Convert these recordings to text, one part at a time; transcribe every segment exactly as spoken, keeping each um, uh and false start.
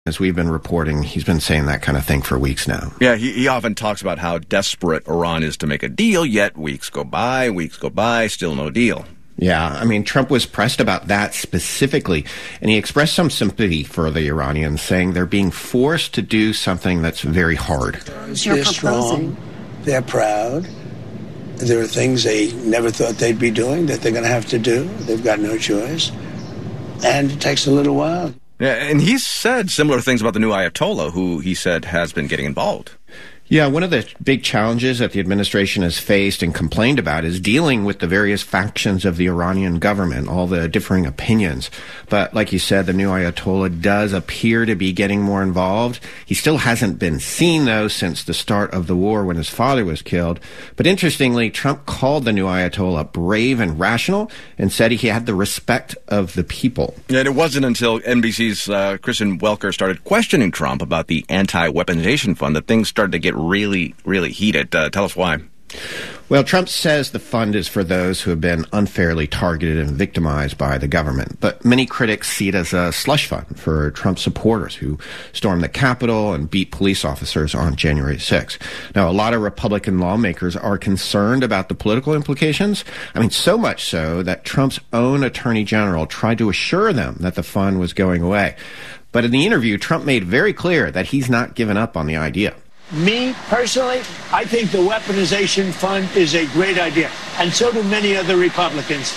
As we've been reporting, he's been saying that kind of thing for weeks now. Yeah, he, he often talks about how desperate Iran is to make a deal, yet weeks go by, weeks go by, still no deal. Yeah, I mean, Trump was pressed about that specifically, and he expressed some sympathy for the Iranians, saying they're being forced to do something that's very hard. They're strong, they're proud. There are things they never thought they'd be doing that they're going to have to do. They've got no choice, and it takes a little while. Yeah, and he's said similar things about the new Ayatollah, who he said has been getting involved. Yeah, one of the big challenges that the administration has faced and complained about is dealing with the various factions of the Iranian government, all the differing opinions. But like you said, the new Ayatollah does appear to be getting more involved. He still hasn't been seen, though, since the start of the war when his father was killed. But interestingly, Trump called the new Ayatollah brave and rational and said he had the respect of the people. And it wasn't until N B C's uh, Kristen Welker started questioning Trump about the anti-weaponization fund that things started to get really, really heated. Uh, tell us why. Well, Trump says the fund is for those who have been unfairly targeted and victimized by the government. But many critics see it as a slush fund for Trump supporters who stormed the Capitol and beat police officers on January sixth. Now, a lot of Republican lawmakers are concerned about the political implications. I mean, so much so that Trump's own attorney general tried to assure them that the fund was going away. But in the interview, Trump made very clear that he's not given up on the idea. Me, personally, I think the weaponization fund is a great idea, and so do many other Republicans.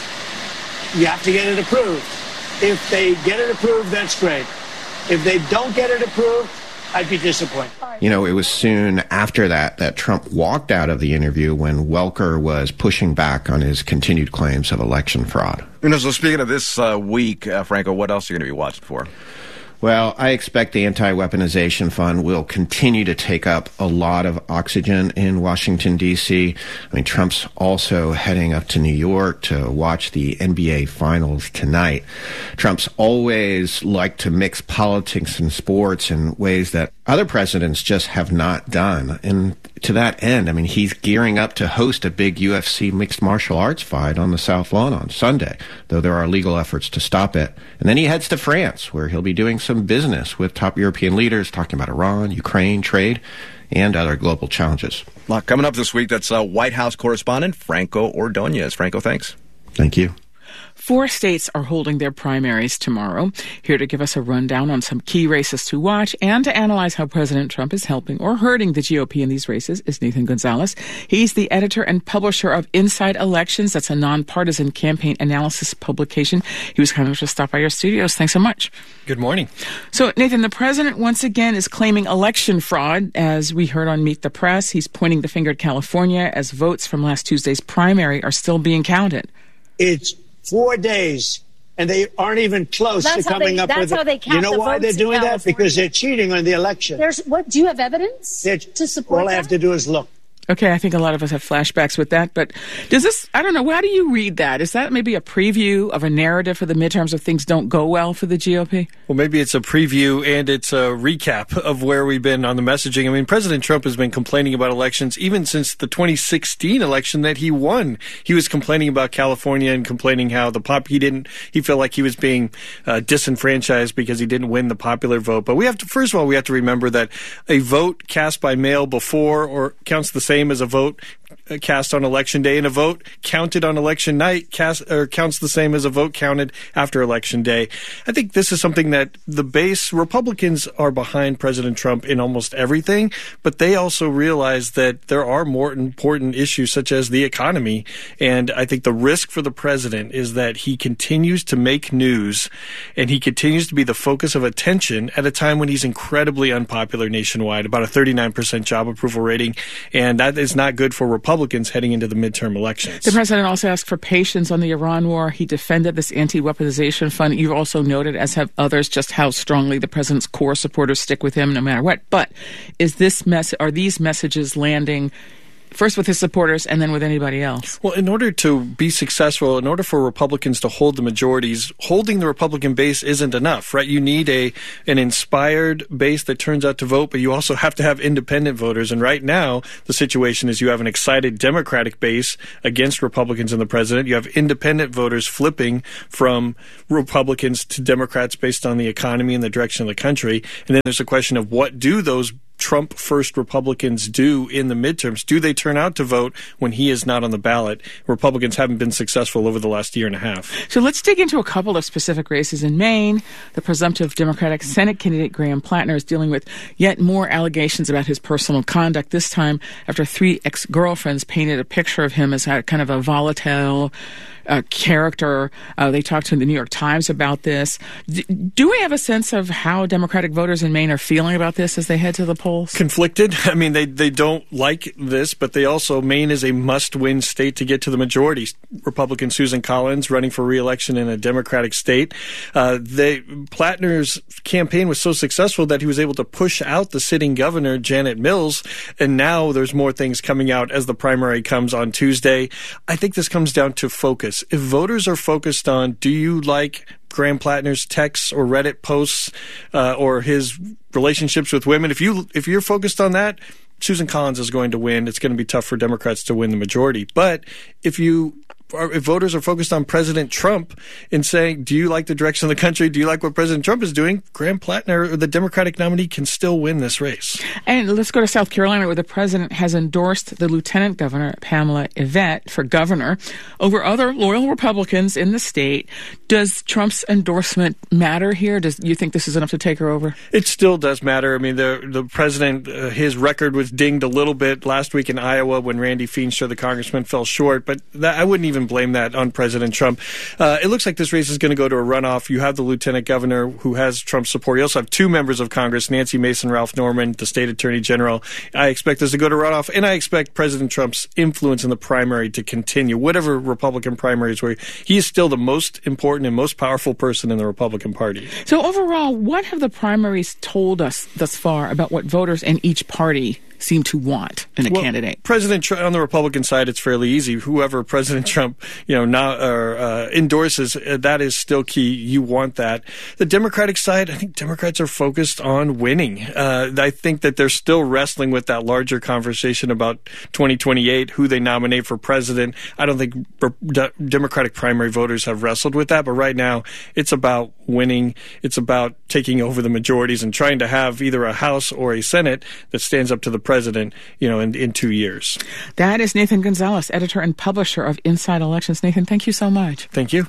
You have to get it approved. If they get it approved, that's great. If they don't get it approved, I'd be disappointed. You know, it was soon after that that Trump walked out of the interview when Welker was pushing back on his continued claims of election fraud. You know, so speaking of this uh, week, uh, Franco, what else are you going to be watching for? Well, I expect the anti-weaponization fund will continue to take up a lot of oxygen in Washington, D C. I mean, Trump's also heading up to New York to watch the N B A Finals tonight. Trump's always liked to mix politics and sports in ways that other presidents just have not done. And to that end, I mean, he's gearing up to host a big U F C mixed martial arts fight on the South Lawn on Sunday, though there are legal efforts to stop it. And then he heads to France, where he'll be doing some business with top European leaders, talking about Iran, Ukraine, trade, and other global challenges. A lot coming up this week. That's uh, White House correspondent Franco Ordonez. Franco, thanks. Thank you. Four states are holding their primaries tomorrow. Here to give us a rundown on some key races to watch and to analyze how President Trump is helping or hurting the G O P in these races is Nathan Gonzalez. He's the editor and publisher of Inside Elections. That's a nonpartisan campaign analysis publication. He was kind enough to stop by your studios. Thanks so much. Good morning. So, Nathan, the president once again is claiming election fraud. As we heard on Meet the Press, he's pointing the finger at California as votes from last Tuesday's primary are still being counted. It's Four days, and they aren't even close that's to coming they, up that's with it. How they count you know the why they're doing that? Because they're cheating on the election. There's what? Do you have evidence they're, to support all that? I have to do is look. Okay, I think a lot of us have flashbacks with that, but does this, I don't know, how do you read that? Is that maybe a preview of a narrative for the midterms if things don't go well for the G O P? Well, maybe it's a preview and it's a recap of where we've been on the messaging. I mean, President Trump has been complaining about elections even since the twenty sixteen election that he won. He was complaining about California and complaining how the pop, he didn't, he felt like he was being uh, disenfranchised because he didn't win the popular vote. But we have to, first of all, we have to remember that a vote cast by mail before or counts the same as a vote cast on election day, and a vote counted on election night cast or counts the same as a vote counted after election day. I think this is something that the base Republicans are behind President Trump in almost everything, but they also realize that there are more important issues such as the economy. And I think the risk for the president is that he continues to make news and he continues to be the focus of attention at a time when he's incredibly unpopular nationwide, about a thirty-nine percent job approval rating, and that is not good for Republicans. Republicans heading into the midterm elections. The president also asked for patience on the Iran war. He defended this anti-weaponization fund. You've also noted, as have others, just how strongly the president's core supporters stick with him no matter what. But is this mess? Are these messages landing first with his supporters and then with anybody else. Well, in order to be successful, in order for Republicans to hold the majorities, holding the Republican base isn't enough, right? You need a an inspired base that turns out to vote, but you also have to have independent voters. And right now, the situation is you have an excited Democratic base against Republicans and the president. You have independent voters flipping from Republicans to Democrats based on the economy and the direction of the country. And then there's a question of what do those Trump-first Republicans do in the midterms? Do they turn out to vote when he is not on the ballot? Republicans haven't been successful over the last year and a half. So let's dig into a couple of specific races in Maine. The presumptive Democratic Senate candidate Graham Plattner is dealing with yet more allegations about his personal conduct, this time after three ex-girlfriends painted a picture of him as a kind of a volatile uh, character. Uh, they talked to the New York Times about this. D- do we have a sense of how Democratic voters in Maine are feeling about this as they head to the polls? Conflicted. I mean, they, they don't like this, but they also, Maine is a must-win state to get to the majority. Republican Susan Collins running for re-election in a Democratic state. Uh, they, Plattner's campaign was so successful that he was able to push out the sitting governor, Janet Mills, and now there's more things coming out as the primary comes on Tuesday. I think this comes down to focus. If voters are focused on, do you like Graham Plattner's texts or Reddit posts uh, or his relationships with women, if you if you're focused on that, Susan Collins is going to win. It's going to be tough for Democrats to win the majority. But if you are, if voters are focused on President Trump and saying, do you like the direction of the country? Do you like what President Trump is doing? Graham Plattner, the Democratic nominee, can still win this race. And let's go to South Carolina, where the president has endorsed the Lieutenant Governor, Pamela Yvette, for governor over other loyal Republicans in the state. Does Trump's endorsement matter here? Does you think this is enough to take her over? It still does matter. I mean, the the president, uh, his record was dinged a little bit last week in Iowa when Randy Feenstra, the congressman, fell short. But that, I wouldn't even blame that on President Trump. Uh, it looks like this race is going to go to a runoff. You have the lieutenant governor who has Trump's support. You also have two members of Congress, Nancy Mason, Ralph Norman, the state attorney general. I expect this to go to runoff, and I expect President Trump's influence in the primary to continue. Whatever Republican primaries were, he is still the most important and most powerful person in the Republican Party. So overall, what have the primaries told us thus far about what voters in each party seem to want in a well, candidate? President Trump, on the Republican side, it's fairly easy. Whoever President Trump, you know, now or uh, endorses, uh, that is still key. You want that. The Democratic side, I think Democrats are focused on winning. Uh, I think that they're still wrestling with that larger conversation about twenty twenty-eight, who they nominate for president. I don't think de- Democratic primary voters have wrestled with that, but right now it's about winning. It's about taking over the majorities and trying to have either a House or a Senate that stands up to the president, you know, in, in two years. That is Nathan Gonzalez, editor and publisher of Inside Elections. Nathan, thank you so much. Thank you.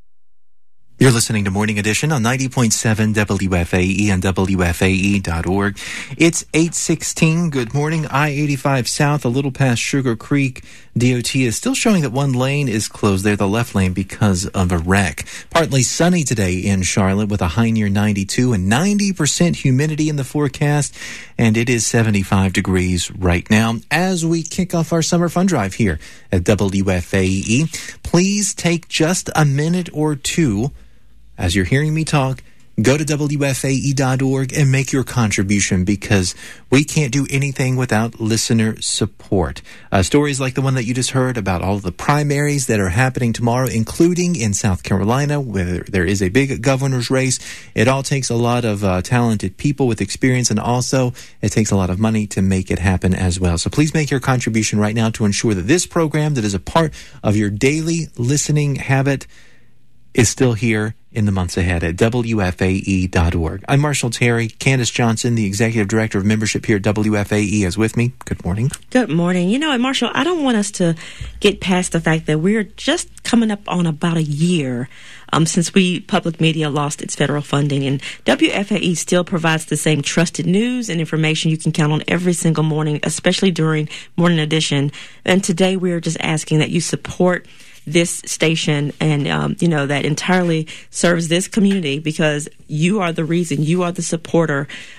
You're listening to Morning Edition on ninety point seven W F A E and W F A E dot org. It's eight sixteen. Good morning. I eighty-five South, a little past Sugar Creek. D O T is still showing that one lane is closed there, the left lane, because of a wreck. Partly sunny today in Charlotte with a high near ninety-two and ninety percent humidity in the forecast. And it is seventy-five degrees right now. As we kick off our summer fun drive here at W F A E, please take just a minute or two. As you're hearing me talk, go to W F A E dot org and make your contribution, because we can't do anything without listener support. Uh, stories like the one that you just heard about all of the primaries that are happening tomorrow, including in South Carolina, where there is a big governor's race. It all takes a lot of uh, talented people with experience, and also it takes a lot of money to make it happen as well. So please make your contribution right now to ensure that this program that is a part of your daily listening habit is still here in the months ahead at W F A E dot org. I'm Marshall Terry. Candace Johnson, the Executive Director of Membership here at W F A E, is with me. Good morning. Good morning. You know, and Marshall, I don't want us to get past the fact that we're just coming up on about a year um, since we, public media, lost its federal funding. And W F A E still provides the same trusted news and information you can count on every single morning, especially during Morning Edition. And today we're just asking that you support this station and, um, you know, that entirely serves this community, because you are the reason, you are the supporter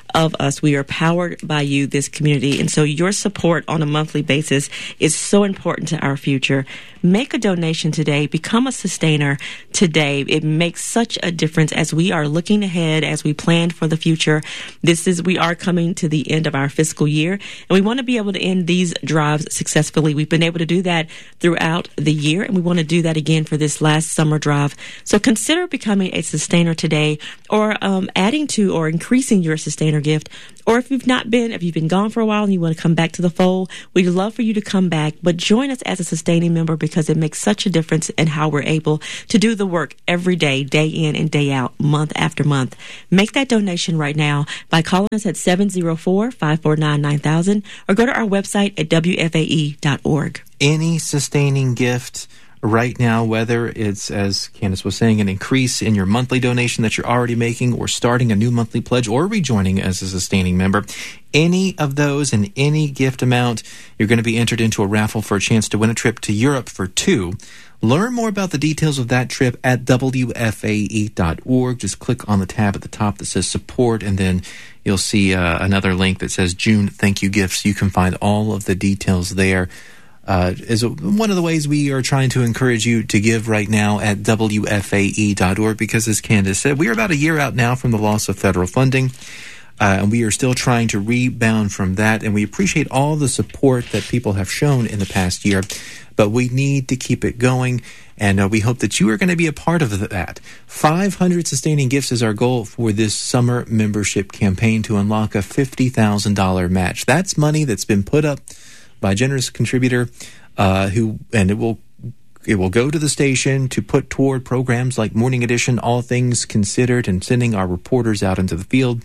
of us. We are powered by you, this community. And so your support on a monthly basis is so important to our future. Make a donation today. Become a sustainer today. It makes such a difference as we are looking ahead, as we plan for the future. This is, we are coming to the end of our fiscal year, and we want to be able to end these drives successfully. We've been able to do that throughout the year, and we want to do that again for this last summer drive. So consider becoming a sustainer today, or um, adding to or increasing your sustainer gift. Or if you've not been, if you've been gone for a while and you want to come back to the fold, we'd love for you to come back, but join us as a sustaining member, because it makes such a difference in how we're able to do the work every day, day in and day out, month after month. Make that donation right now by calling us at seven oh four, five four nine, nine thousand or go to our website at W F A E dot org. Any sustaining gift right now, whether it's, as Candace was saying, an increase in your monthly donation that you're already making, or starting a new monthly pledge, or rejoining as a sustaining member, any of those and any gift amount, you're going to be entered into a raffle for a chance to win a trip to Europe for two. Learn more about the details of that trip at W F A E dot org. Just click on the tab at the top that says support, and then you'll see uh, another link that says June Thank You Gifts. You can find all of the details there. Uh, is one of the ways we are trying to encourage you to give right now at W F A E dot org, because as Candace said, we are about a year out now from the loss of federal funding, uh, and we are still trying to rebound from that, and we appreciate all the support that people have shown in the past year, but we need to keep it going, and uh, we hope that you are going to be a part of that. five hundred sustaining gifts is our goal for this summer membership campaign to unlock a fifty thousand dollars match. That's money that's been put up by a generous contributor, uh, who, and it will, it will go to the station to put toward programs like Morning Edition, All Things Considered, and sending our reporters out into the field.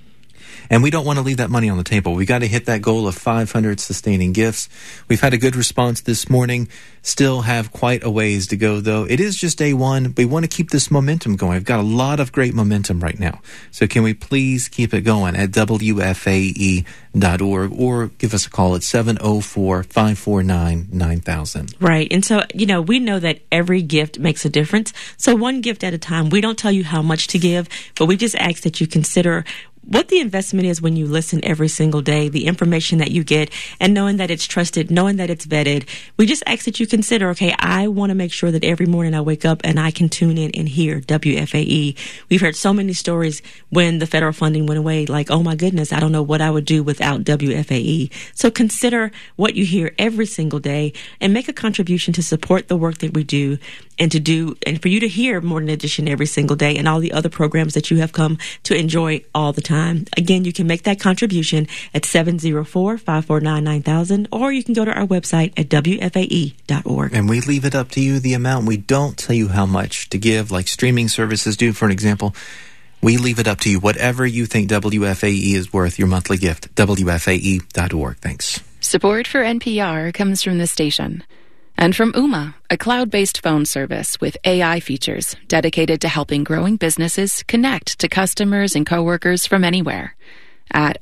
And we don't want to leave that money on the table. We got to hit that goal of five hundred sustaining gifts. We've had a good response this morning. Still have quite a ways to go, though. It is just day one. We want to keep this momentum going. We've got a lot of great momentum right now. So can we please keep it going at W F A E dot org, or give us a call at seven oh four, five four nine, nine thousand. Right. And so, you know, we know that every gift makes a difference. So one gift at a time. We don't tell you how much to give, but we just ask that you consider what the investment is when you listen every single day, the information that you get, and knowing that it's trusted, knowing that it's vetted. We just ask that you consider, okay, I want to make sure that every morning I wake up and I can tune in and hear W F A E. We've heard so many stories when the federal funding went away, like, oh my goodness, I don't know what I would do without W F A E. So consider what you hear every single day and make a contribution to support the work that we do, and to do, and for you to hear Morning Edition every single day and all the other programs that you have come to enjoy all the time. Again, you can make that contribution at seven oh four, five four nine, nine thousand, or you can go to our website at W F A E dot org. And we leave it up to you, the amount. We don't tell you how much to give, like streaming services do, for an example. We leave it up to you. Whatever you think W F A E is worth, your monthly gift, W F A E dot org. Thanks. Support for N P R comes from the station. And from Ooma, a cloud-based phone service with A I features dedicated to helping growing businesses connect to customers and coworkers from anywhere at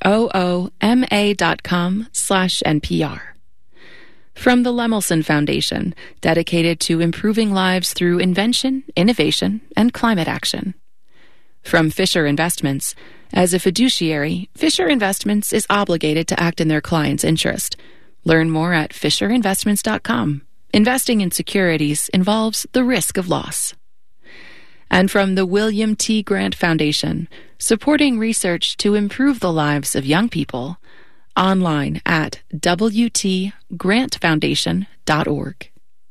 ooma.com slash NPR. From the Lemelson Foundation, dedicated to improving lives through invention, innovation, and climate action. From Fisher Investments, as a fiduciary, Fisher Investments is obligated to act in their client's interest. Learn more at fisher investments dot com. Investing in securities involves the risk of loss. And from the William T. Grant Foundation, supporting research to improve the lives of young people, online at w t grant foundation dot org.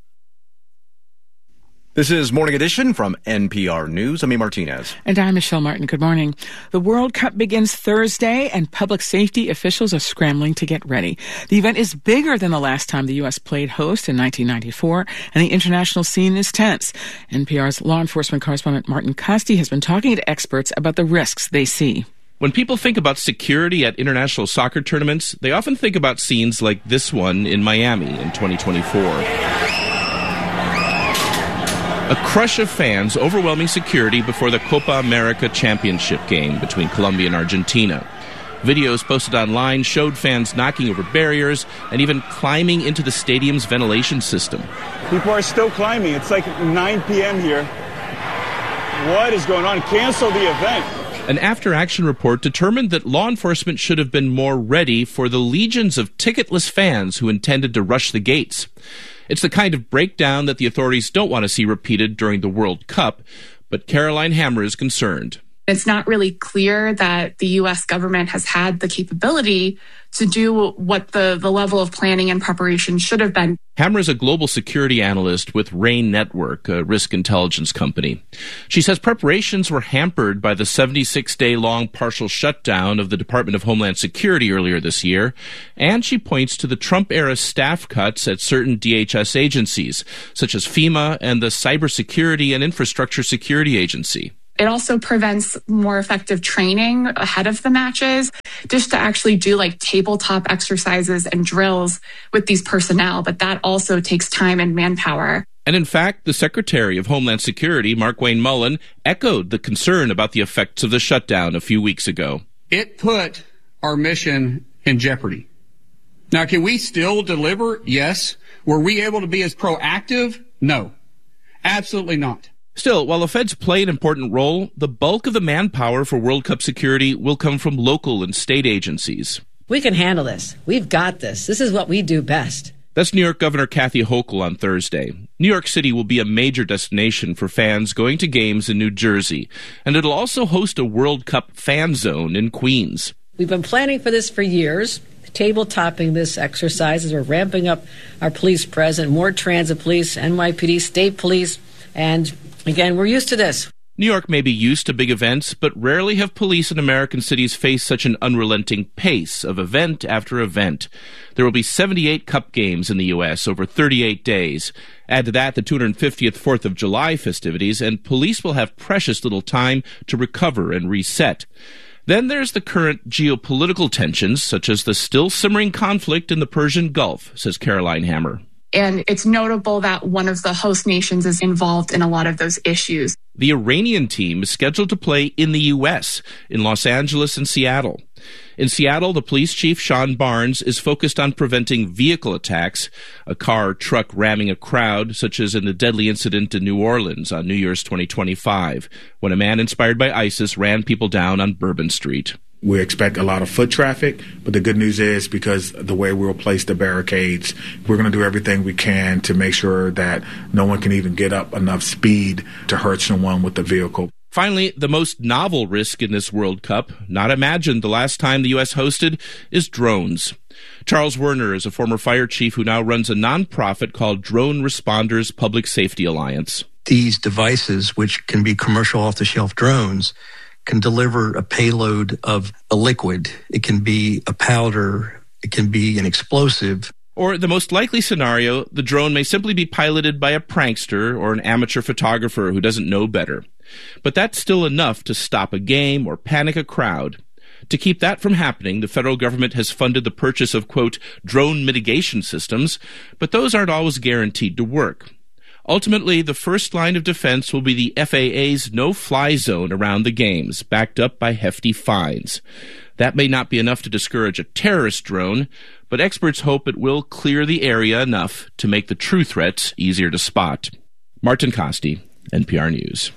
This is Morning Edition from N P R News. I'm E. Martinez. And I'm Michelle Martin. Good morning. The World Cup begins Thursday, and public safety officials are scrambling to get ready. The event is bigger than the last time the U S played host in nineteen ninety-four, and the international scene is tense. N P R's law enforcement correspondent Martin Costi has been talking to experts about the risks they see. When people think about security at international soccer tournaments, they often think about scenes like this one in Miami in twenty twenty-four. A crush of fans overwhelming security before the Copa America championship game between Colombia and Argentina. Videos posted online showed fans knocking over barriers and even climbing into the stadium's ventilation system. People are still climbing. It's like nine p.m. here. What is going on? Cancel the event. An after-action report determined that law enforcement should have been more ready for the legions of ticketless fans who intended to rush the gates. It's the kind of breakdown that the authorities don't want to see repeated during the World Cup, but Caroline Hammer is concerned. It's not really clear that the U S government has had the capability to do what the, the level of planning and preparation should have been. Hammer is a global security analyst with RAIN Network, a risk intelligence company. She says preparations were hampered by the seventy-six day long partial shutdown of the Department of Homeland Security earlier this year, and she points to the Trump-era staff cuts at certain D H S agencies, such as FEMA and the Cybersecurity and Infrastructure Security Agency. It also prevents more effective training ahead of the matches, just to actually do like tabletop exercises and drills with these personnel. But that also takes time and manpower. And in fact, the Secretary of Homeland Security, Markwayne Mullin, echoed the concern about the effects of the shutdown a few weeks ago. It put our mission in jeopardy. Now, can we still deliver? Yes. Were we able to be as proactive? No, absolutely not. Still, while the feds play an important role, the bulk of the manpower for World Cup security will come from local and state agencies. We can handle this. We've got this. This is what we do best. That's New York Governor Kathy Hochul on Thursday. New York City will be a major destination for fans going to games in New Jersey, and it'll also host a World Cup fan zone in Queens. We've been planning for this for years, table-topping this exercise as we're ramping up our police presence, more transit police, N Y P D, state police, and again, we're used to this. New York may be used to big events, but rarely have police in American cities faced such an unrelenting pace of event after event. There will be seventy-eight Cup games in the U S over thirty-eight days. Add to that the two hundred fiftieth fourth of July festivities, and police will have precious little time to recover and reset. Then there's the current geopolitical tensions, such as the still simmering conflict in the Persian Gulf, says Caroline Hammer. And it's notable that one of the host nations is involved in a lot of those issues. The Iranian team is scheduled to play in the U S, in Los Angeles and Seattle. In Seattle, the police chief, Sean Barnes, is focused on preventing vehicle attacks, a car or truck ramming a crowd, such as in the deadly incident in New Orleans on New Year's twenty twenty-five, when a man inspired by ISIS ran people down on Bourbon Street. We expect a lot of foot traffic, but the good news is because the way we'll place the barricades, we're going to do everything we can to make sure that no one can even get up enough speed to hurt someone with the vehicle. Finally, the most novel risk in this World Cup, not imagined the last time the U S hosted, is drones. Charles Werner is a former fire chief who now runs a nonprofit called Drone Responders Public Safety Alliance. These devices, which can be commercial off-the-shelf drones, can deliver a payload of a liquid. It can be a powder. It can be an explosive. Or the most likely scenario, the drone may simply be piloted by a prankster or an amateur photographer who doesn't know better. But that's still enough to stop a game or panic a crowd. To keep that from happening, the federal government has funded the purchase of, quote, drone mitigation systems, but those aren't always guaranteed to work. Ultimately, the first line of defense will be the F A A's no-fly zone around the games, backed up by hefty fines. That may not be enough to discourage a terrorist drone, but experts hope it will clear the area enough to make the true threats easier to spot. Martin Costi, N P R News.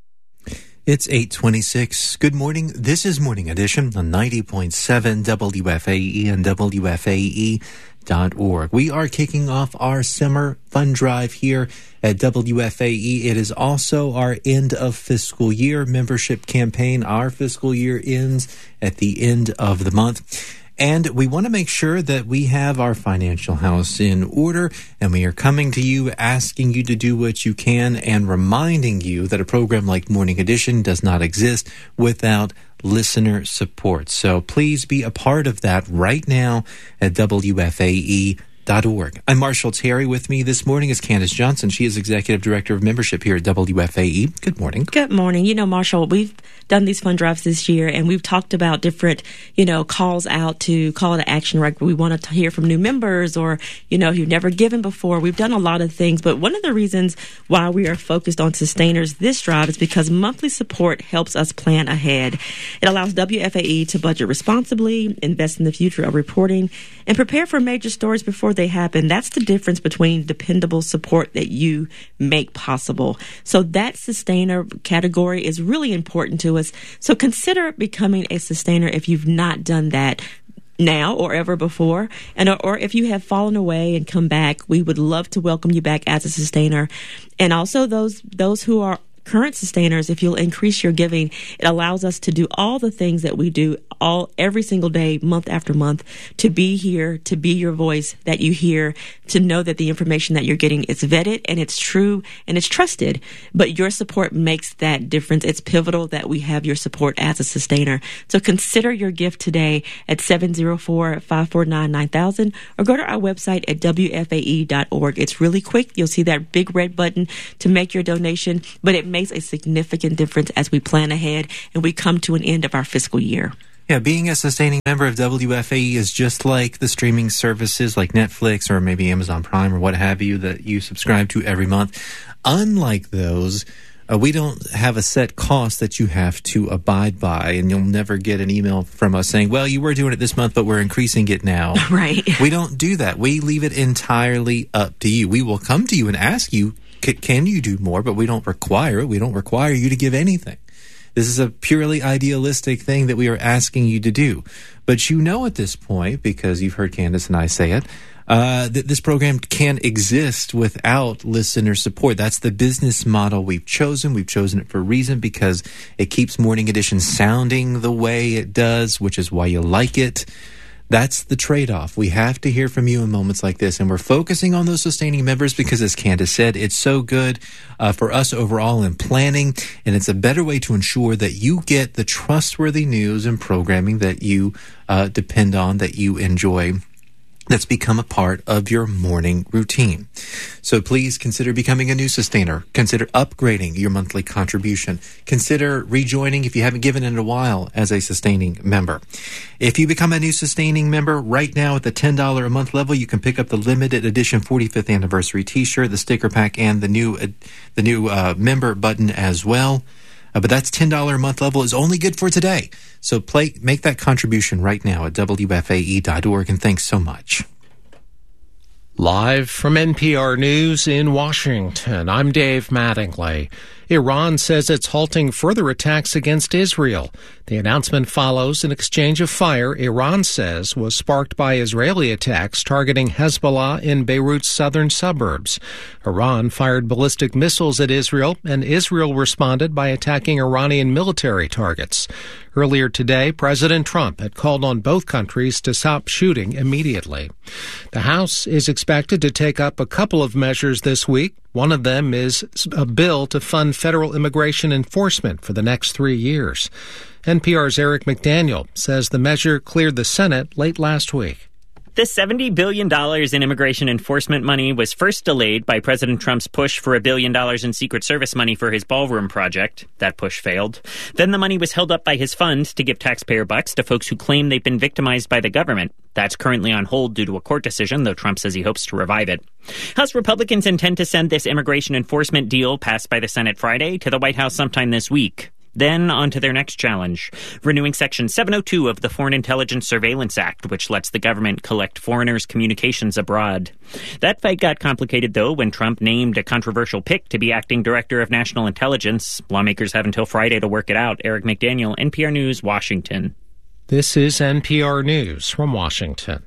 It's eight twenty-six. Good morning. This is Morning Edition on ninety point seven W F A E and W F A E dot org. We are kicking off our summer fund drive here at W F A E. It is also our end of fiscal year membership campaign. Our fiscal year ends at the end of the month. And we want to make sure that we have our financial house in order, and we are coming to you asking you to do what you can and reminding you that a program like Morning Edition does not exist without listener support. So please be a part of that right now at W F A E dot org. I'm Marshall Terry. With me this morning is Candace Johnson. She is Executive Director of Membership here at W F A E. Good morning. Good morning. You know, Marshall, we've done these fund drives this year, and we've talked about different, you know, calls out to call to action, right? We want to hear from new members or, you know, who've never given before. We've done a lot of things, but one of the reasons why we are focused on sustainers this drive is because monthly support helps us plan ahead. It allows W F A E to budget responsibly, invest in the future of reporting, and prepare for major stories before they happen, that's the difference between dependable support that you make possible. So that sustainer category is really important to us. So consider becoming a sustainer if you've not done that now or ever before. And or if you have fallen away and come back, we would love to welcome you back as a sustainer. And also those those who are current sustainers, if you'll increase your giving, it allows us to do all the things that we do all every single day, month after month, to be here, to be your voice that you hear, to know that the information that you're getting is vetted and it's true and it's trusted. But your support makes that difference. It's pivotal that we have your support as a sustainer. So consider your gift today at seven zero four, five four nine, nine thousand or go to our website at W F A E dot org. It's really quick. You'll see that big red button to make your donation, but it makes a significant difference as we plan ahead and we come to an end of our fiscal year. Yeah, being a sustaining member of W F A E is just like the streaming services like Netflix or maybe Amazon Prime or what have you that you subscribe to every month. Unlike those, uh, we don't have a set cost that you have to abide by, and you'll never get an email from us saying, well, you were doing it this month, but we're increasing it now. Right. We don't do that. We leave it entirely up to you. We will come to you and ask you, can you do more? But we don't require it. We don't require you to give anything. This is a purely idealistic thing that we are asking you to do. But you know at this point, because you've heard Candace and I say it, uh, that this program can't exist without listener support. That's the business model we've chosen. We've chosen it for a reason because it keeps Morning Edition sounding the way it does, which is why you like it. That's the trade-off. We have to hear from you in moments like this, and we're focusing on those sustaining members because, as Candace said, it's so good uh, for us overall in planning, and it's a better way to ensure that you get the trustworthy news and programming that you uh, depend on, that you enjoy, that's become a part of your morning routine. So please consider becoming a new sustainer. Consider upgrading your monthly contribution. Consider rejoining, if you haven't given in a while, as a sustaining member. If you become a new sustaining member right now at the ten dollars a month level, you can pick up the limited edition forty-fifth anniversary t-shirt, the sticker pack, and the new uh, the new uh, member button as well. Uh, but that's ten dollars a month level is only good for today. So play, make that contribution right now at W F A E dot org, and thanks so much. Live from N P R News in Washington, I'm Dave Mattingly. Iran says it's halting further attacks against Israel. The announcement follows an exchange of fire Iran says was sparked by Israeli attacks targeting Hezbollah in Beirut's southern suburbs. Iran fired ballistic missiles at Israel, and Israel responded by attacking Iranian military targets. Earlier today, President Trump had called on both countries to stop shooting immediately. The House is expected to take up a couple of measures this week. One of them is a bill to fund federal immigration enforcement for the next three years. N P R's Eric McDaniel says the measure cleared the Senate late last week. The seventy billion dollars in immigration enforcement money was first delayed by President Trump's push for a billion dollars in Secret Service money for his ballroom project. That push failed. Then the money was held up by his fund to give taxpayer bucks to folks who claim they've been victimized by the government. That's currently on hold due to a court decision, though Trump says he hopes to revive it. House Republicans intend to send this immigration enforcement deal passed by the Senate Friday to the White House sometime this week. Then on to their next challenge, renewing Section seven oh two of the Foreign Intelligence Surveillance Act, which lets the government collect foreigners' communications abroad. That fight got complicated, though, when Trump named a controversial pick to be acting director of national intelligence. Lawmakers have until Friday to work it out. Eric McDaniel, N P R News, Washington. This is N P R News from Washington.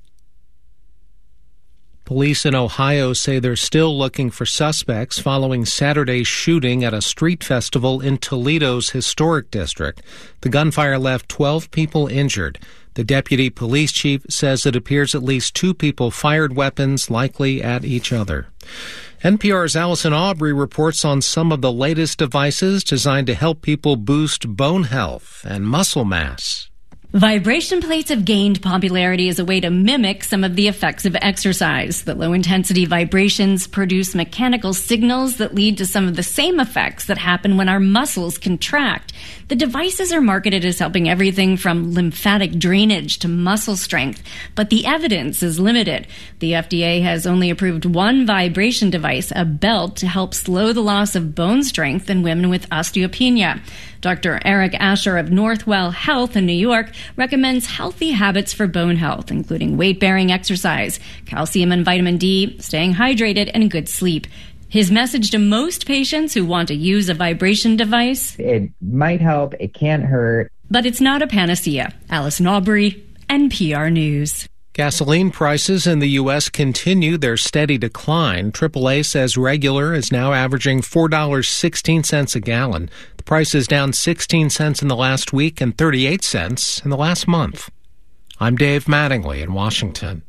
Police in Ohio say they're still looking for suspects following Saturday's shooting at a street festival in Toledo's historic district. The gunfire left twelve people injured. The deputy police chief says it appears at least two people fired weapons, likely at each other. N P R's Allison Aubrey reports on some of the latest devices designed to help people boost bone health and muscle mass. Vibration plates have gained popularity as a way to mimic some of the effects of exercise. The low-intensity vibrations produce mechanical signals that lead to some of the same effects that happen when our muscles contract. The devices are marketed as helping everything from lymphatic drainage to muscle strength, but the evidence is limited. The F D A has only approved one vibration device, a belt, to help slow the loss of bone strength in women with osteopenia. Doctor Eric Asher of Northwell Health in New York recommends healthy habits for bone health, including weight-bearing exercise, calcium and vitamin D, staying hydrated, and good sleep. His message to most patients who want to use a vibration device: it might help, it can't hurt, but it's not a panacea. Alison Aubrey, N P R News. Gasoline prices in the U S continue their steady decline. triple A says regular is now averaging four dollars and sixteen cents a gallon. The price is down sixteen cents in the last week and thirty-eight cents in the last month. I'm Dave Mattingly in Washington.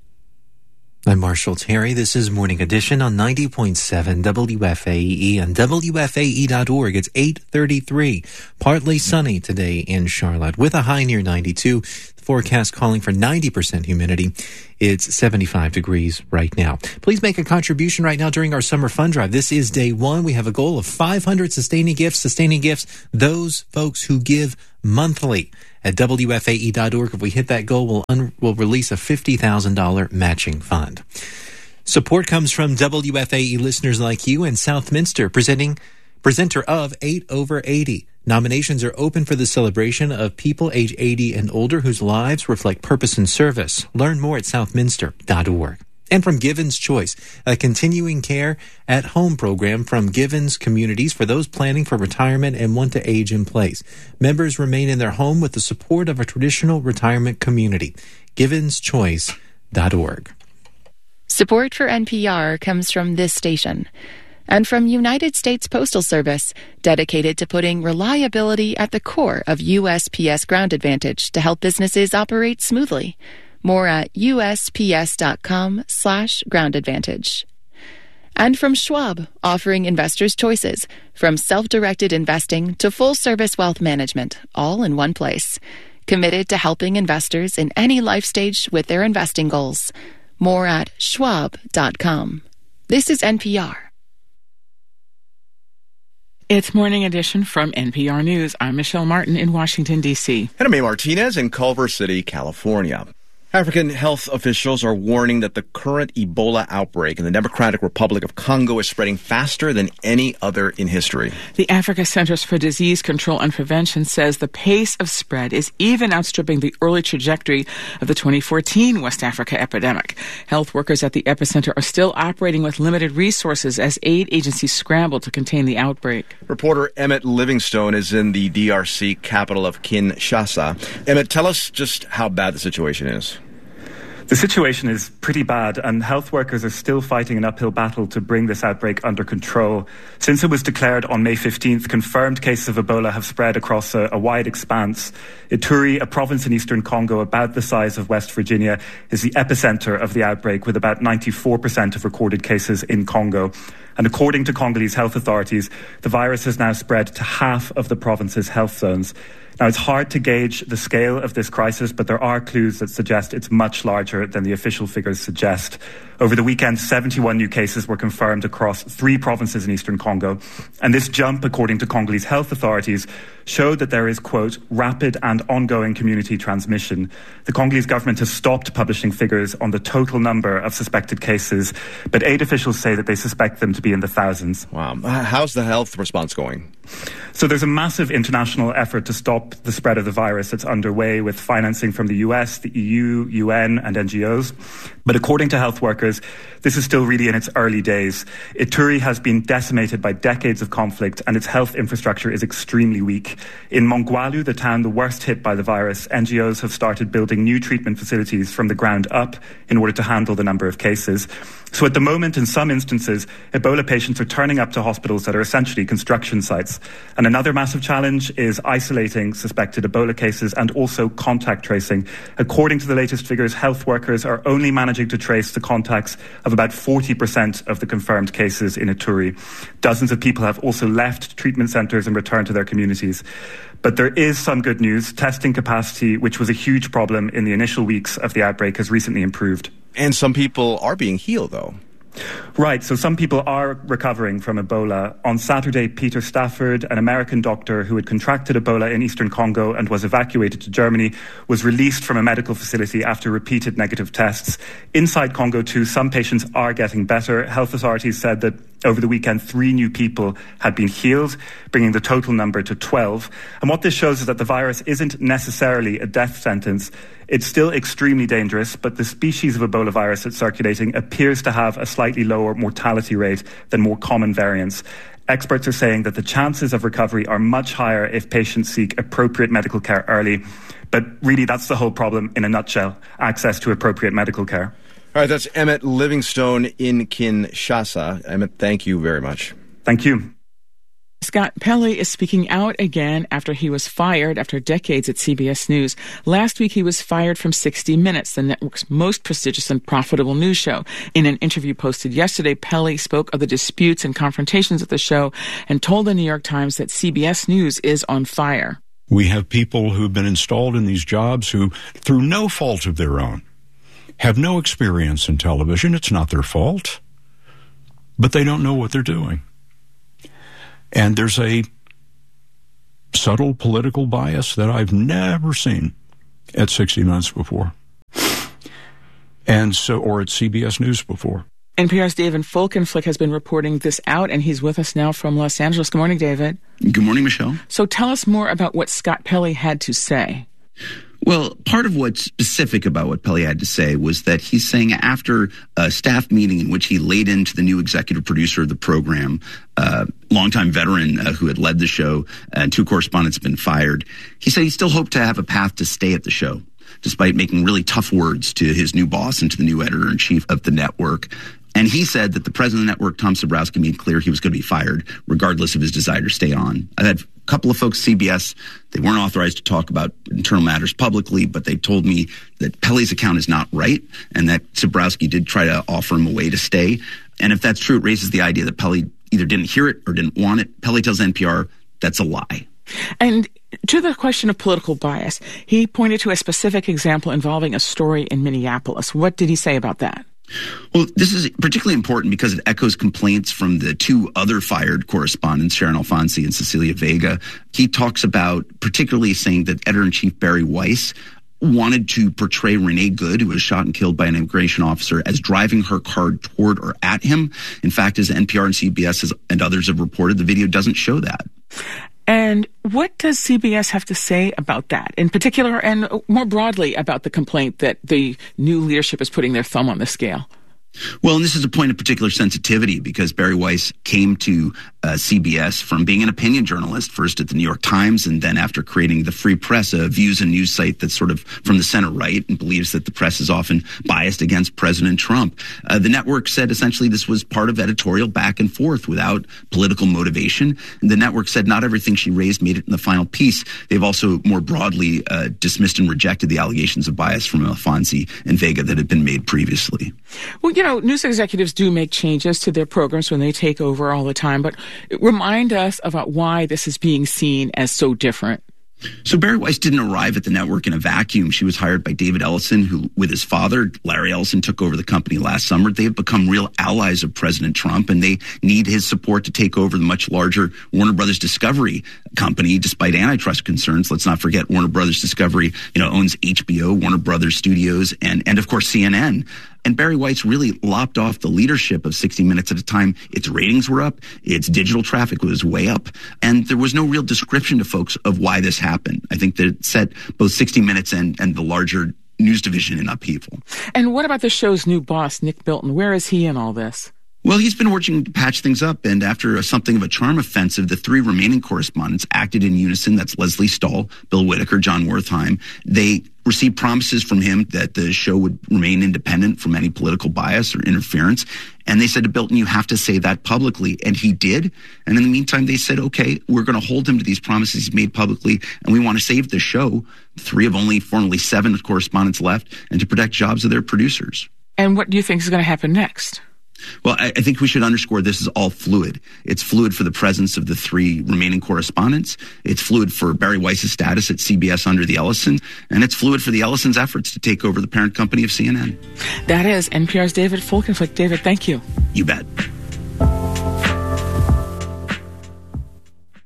I'm Marshall Terry. This is Morning Edition on ninety point seven W F A E and W F A E dot org. It's eight thirty-three. Partly sunny today in Charlotte with a high near ninety-two. The forecast calling for ninety percent humidity. It's seventy-five degrees right now. Please make a contribution right now during our summer fund drive. This is day one. We have a goal of five hundred sustaining gifts. Sustaining gifts, those folks who give monthly. At W F A E dot org, if we hit that goal, we'll, un- we'll release a fifty thousand dollars matching fund. Support comes from W F A E listeners like you and Southminster, presenting presenter of eight over eighty. Nominations are open for the celebration of people age eighty and older whose lives reflect purpose and service. Learn more at southminster dot org. And from Givens Choice, a continuing care at home program from Givens Communities for those planning for retirement and want to age in place. Members remain in their home with the support of a traditional retirement community. Givens Choice dot org. Support for N P R comes from this station and from United States Postal Service, dedicated to putting reliability at the core of U S P S Ground Advantage to help businesses operate smoothly. More at U S P S dot com slash ground advantage. And from Schwab, offering investors choices, from self-directed investing to full-service wealth management, all in one place. Committed to helping investors in any life stage with their investing goals. More at schwab dot com. This is N P R. It's Morning Edition from N P R News. I'm Michelle Martin in Washington, D C. And I'm May Martinez in Culver City, California. African health officials are warning that the current Ebola outbreak in the Democratic Republic of Congo is spreading faster than any other in history. The Africa Centers for Disease Control and Prevention says the pace of spread is even outstripping the early trajectory of the twenty fourteen West Africa epidemic. Health workers at the epicenter are still operating with limited resources as aid agencies scramble to contain the outbreak. Reporter Emmett Livingstone is in the D R C capital of Kinshasa. Emmett, tell us just how bad the situation is. The situation is pretty bad, and health workers are still fighting an uphill battle to bring this outbreak under control. Since it was declared on May fifteenth, confirmed cases of Ebola have spread across a, a wide expanse. Ituri, a province in eastern Congo about the size of West Virginia, is the epicenter of the outbreak, with about ninety-four percent of recorded cases in Congo. And according to Congolese health authorities, the virus has now spread to half of the province's health zones. Now, it's hard to gauge the scale of this crisis, but there are clues that suggest it's much larger than the official figures suggest. Over the weekend, seventy-one new cases were confirmed across three provinces in eastern Congo. And this jump, according to Congolese health authorities, showed that there is, quote, rapid and ongoing community transmission. The Congolese government has stopped publishing figures on the total number of suspected cases, but aid officials say that they suspect them to be in the thousands. Wow. How's the health response going? So there's a massive international effort to stop the spread of the virus that's underway with financing from the U S, the E U, U N, and N G Os. But according to health workers, this is still really in its early days. Ituri has been decimated by decades of conflict, and its health infrastructure is extremely weak. In Mongwalu, the town the worst hit by the virus, N G Os have started building new treatment facilities from the ground up in order to handle the number of cases. So at the moment, in some instances, Ebola patients are turning up to hospitals that are essentially construction sites. And another massive challenge is isolating suspected Ebola cases and also contact tracing. According to the latest figures, health workers are only managing to trace the contacts of about forty percent of the confirmed cases in Ituri. Dozens of people have also left treatment centres and returned to their communities. But there is some good news. Testing capacity, which was a huge problem in the initial weeks of the outbreak, has recently improved. And some people are being healed, though. Right, so some people are recovering from Ebola. On Saturday, Peter Stafford, an American doctor who had contracted Ebola in eastern Congo and was evacuated to Germany, was released from a medical facility after repeated negative tests. Inside Congo, too, some patients are getting better. Health authorities said that Over the weekend, three new people had been healed, bringing the total number to twelve. And what this shows is that the virus isn't necessarily a death sentence. It's still extremely dangerous, but the species of Ebola virus that's circulating appears to have a slightly lower mortality rate than more common variants. Experts are saying that the chances of recovery are much higher if patients seek appropriate medical care early. But really, that's the whole problem in a nutshell, access to appropriate medical care. All right, that's Emmett Livingstone in Kinshasa. Emmett, thank you very much. Thank you. Scott Pelley is speaking out again after he was fired after decades at C B S News. Last week, he was fired from sixty minutes, the network's most prestigious and profitable news show. In an interview posted yesterday, Pelley spoke of the disputes and confrontations at the show and told the New York Times that C B S News is on fire. We have people who've been installed in these jobs who, through no fault of their own, have no experience in television. It's not their fault, but they don't know what they're doing. And there's a subtle political bias that I've never seen at sixty minutes before, and so, or at C B S News before. N P R's David Folkenflik has been reporting this out, and he's with us now from Los Angeles. Good morning, David. Good morning, Michelle. So tell us more about what Scott Pelley had to say. Well, part of what's specific about what Pelley had to say was that he's saying after a staff meeting in which he laid into the new executive producer of the program, uh, longtime veteran uh, who had led the show, and two correspondents have been fired, he said he still hoped to have a path to stay at the show, despite making really tough words to his new boss and to the new editor-in-chief of the network. And he said that the president of the network, Tom Zebrowski, made clear he was going to be fired, regardless of his desire to stay on. I had a couple of folks at C B S, they weren't authorized to talk about internal matters publicly, but they told me that Pelley's account is not right, and that Zebrowski did try to offer him a way to stay. And if that's true, it raises the idea that Pelley either didn't hear it or didn't want it. Pelley tells N P R that's a lie. And to the question of political bias, he pointed to a specific example involving a story in Minneapolis. What did he say about that? Well, this is particularly important because it echoes complaints from the two other fired correspondents, Sharon Alfonsi and Cecilia Vega. He talks about particularly saying that editor-in-chief Barry Weiss wanted to portray Renee Good, who was shot and killed by an immigration officer, as driving her car toward or at him. In fact, as N P R and C B S has, and others have reported, the video doesn't show that. And what does C B S have to say about that, in particular, and more broadly about the complaint that the new leadership is putting their thumb on the scale? Well, and this is a point of particular sensitivity because Barry Weiss came to uh, C B S from being an opinion journalist, first at the New York Times, and then after creating the Free Press, a views and news site that's sort of from the center right and believes that the press is often biased against President Trump. Uh, the network said essentially this was part of editorial back and forth without political motivation. And the network said not everything she raised made it in the final piece. They've also more broadly uh, dismissed and rejected the allegations of bias from Alfonsi and Vega that had been made previously. Well, you know, news executives do make changes to their programs when they take over all the time, but remind us about why this is being seen as so different. So Barry Weiss didn't arrive at the network in a vacuum. She was hired by David Ellison, who, with his father, Larry Ellison, took over the company last summer. They have become real allies of President Trump, and they need his support to take over the much larger Warner Brothers Discovery company, despite antitrust concerns. Let's not forget Warner Brothers Discovery, you know, owns H B O, Warner Brothers Studios, and, and of course, C N N. And Barry Weiss really lopped off the leadership of sixty minutes at a time. Its ratings were up. Its digital traffic was way up. And there was no real description to folks of why this happened. I think that it set both sixty minutes and, and the larger news division in upheaval. And what about the show's new boss, Nick Bilton? Where is he in all this? Well, he's been working to patch things up, and after a, something of a charm offensive, the three remaining correspondents acted in unison. That's Leslie Stahl, Bill Whitaker, John Wertheim. They received promises from him that the show would remain independent from any political bias or interference. And they said to Bilton, you have to say that publicly. And he did. And in the meantime, they said, okay, we're going to hold him to these promises he's made publicly, and we want to save the show, three of only formerly seven correspondents left, and to protect jobs of their producers. And what do you think is going to happen next? Well, I, I think we should underscore this is all fluid. It's fluid for the presence of the three remaining correspondents. It's fluid for Barry Weiss's status at C B S under the Ellison. And it's fluid for the Ellisons' efforts to take over the parent company of C N N. That is N P R's David Folkenflik. David, thank you. You bet.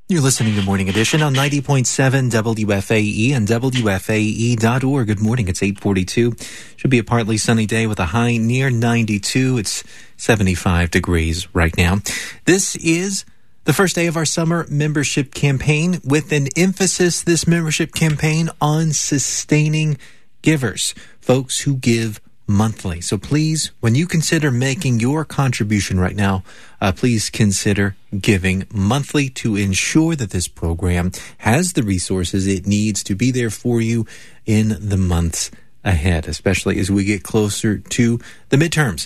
You're listening to Morning Edition on ninety point seven W F A E and W F A E dot org. Good morning. It's eight forty-two. Should be a partly sunny day with a high near ninety-two. It's seventy-five degrees right now. This is the first day of our summer membership campaign with an emphasis this membership campaign on sustaining givers, folks who give monthly. So please, when you consider making your contribution right now, uh, please consider giving monthly to ensure that this program has the resources it needs to be there for you in the months ahead, especially as we get closer to the midterms.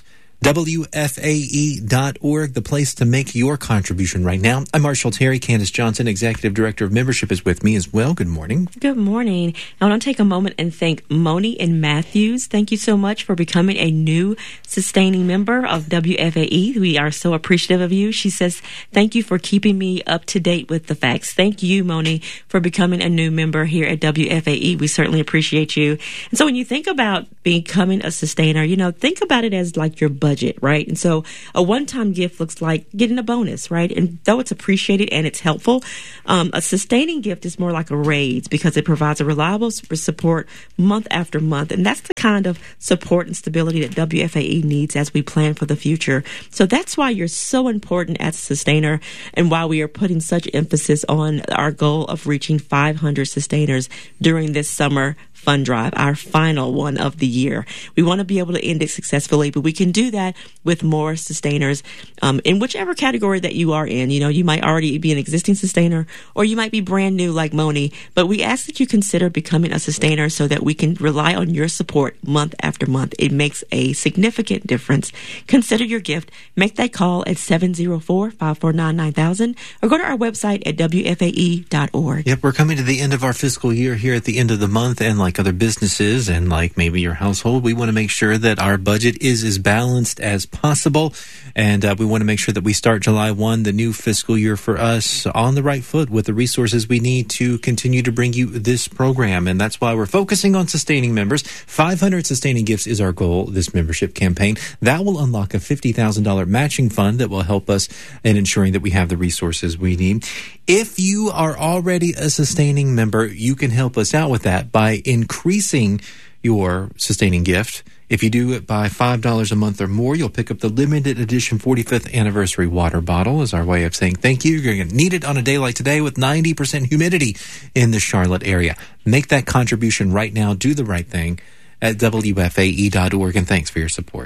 W F A E dot org, the place to make your contribution right now. I'm Marshall Terry. Candace Johnson, Executive Director of Membership, is with me as well. Good morning. Good morning. I want to take a moment and thank Moni and Matthews. Thank you so much for becoming a new sustaining member of W F A E. We are so appreciative of you. She says, thank you for keeping me up to date with the facts. Thank you, Moni, for becoming a new member here at W F A E. We certainly appreciate you. And so when you think about becoming a sustainer, you know, think about it as like your budget. Budget, right? And so a one-time gift looks like getting a bonus, right? And though it's appreciated and it's helpful, um, a sustaining gift is more like a raise because it provides a reliable support month after month. And that's the kind of support and stability that W F A E needs as we plan for the future. So that's why you're so important as a sustainer and why we are putting such emphasis on our goal of reaching five hundred sustainers during this summer fund drive, our final one of the year. We want to be able to end it successfully, but we can do that with more sustainers um, in whichever category that you are in. You know, you might already be an existing sustainer or you might be brand new like Moni, but we ask that you consider becoming a sustainer so that we can rely on your support month after month. It makes a significant difference. Consider your gift. Make that call at seven oh four, five four nine, nine thousand or go to our website at W F A E dot org. Yep, we're coming to the end of our fiscal year here at the end of the month, and like other businesses and like maybe your household, we want to make sure that our budget is as balanced as possible, and uh, we want to make sure that we start July first, the new fiscal year for us, on the right foot with the resources we need to continue to bring you this program. And that's why we're focusing on sustaining members. five hundred sustaining gifts is our goal this membership campaign. That will unlock a fifty thousand dollars matching fund that will help us in ensuring that we have the resources we need. If you are already a sustaining member, you can help us out with that by increasing your sustaining gift. If you do it by five dollars a month or more, you'll pick up the limited edition forty-fifth anniversary water bottle as our way of saying thank you. You're going to need it on a day like today with ninety percent humidity in the Charlotte area. Make that contribution right now. Do the right thing at W F A E dot org, and thanks for your support.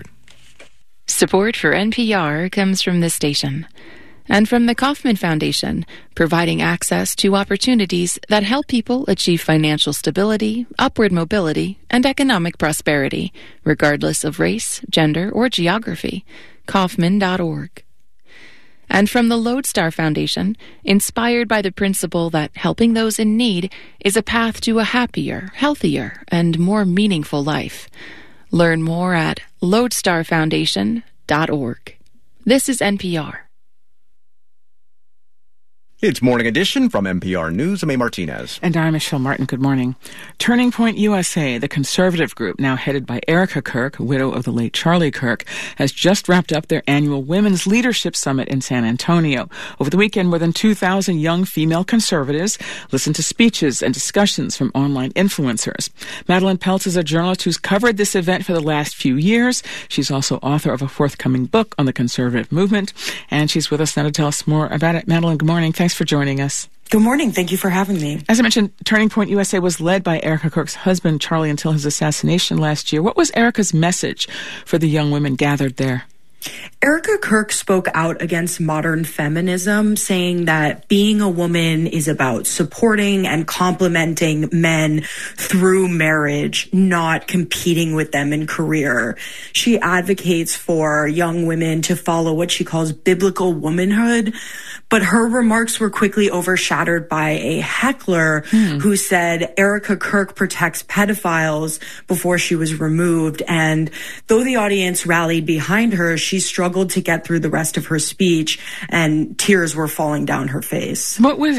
Support for N P R comes from this station and from the Kauffman Foundation, providing access to opportunities that help people achieve financial stability, upward mobility, and economic prosperity, regardless of race, gender, or geography. Kauffman dot org. And from the Lodestar Foundation, inspired by the principle that helping those in need is a path to a happier, healthier, and more meaningful life. Learn more at lodestar foundation dot org. This is N P R. It's Morning Edition from N P R News. I'm A. Martinez. And I'm Michelle Martin. Good morning. Turning Point U S A, the conservative group now headed by Erica Kirk, widow of the late Charlie Kirk, has just wrapped up their annual Women's Leadership Summit in San Antonio. Over the weekend, more than two thousand young female conservatives listened to speeches and discussions from online influencers. Madeline Peltz is a journalist who's covered this event for the last few years. She's also author of a forthcoming book on the conservative movement, and she's with us now to tell us more about it. Madeline, good morning. Thanks for joining us. Good morning. Thank you for having me. As I mentioned, Turning Point U S A was led by Erica Kirk's husband, Charlie, until his assassination last year. What was Erica's message for the young women gathered there? Erica Kirk spoke out against modern feminism, saying that being a woman is about supporting and complementing men through marriage, not competing with them in career. She advocates for young women to follow what she calls biblical womanhood, but her remarks were quickly overshadowed by a heckler hmm. who said Erica Kirk protects pedophiles before she was removed. And though the audience rallied behind her, she struggled to get through the rest of her speech, and tears were falling down her face. What was it? What,